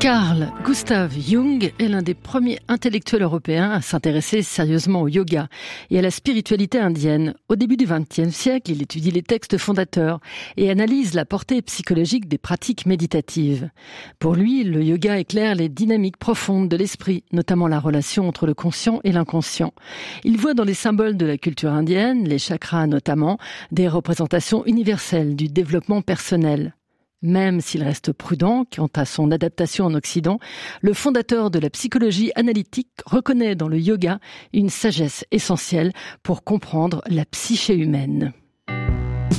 Carl Gustav Jung est l'un des premiers intellectuels européens à s'intéresser sérieusement au yoga et à la spiritualité indienne. Au début du XXe siècle, il étudie les textes fondateurs et analyse la portée psychologique des pratiques méditatives. Pour lui, le yoga éclaire les dynamiques profondes de l'esprit, notamment la relation entre le conscient et l'inconscient. Il voit dans les symboles de la culture indienne, les chakras notamment, des représentations universelles du développement personnel. Même s'il reste prudent quant à son adaptation en Occident, le fondateur de la psychologie analytique reconnaît dans le yoga une sagesse essentielle pour comprendre la psyché humaine.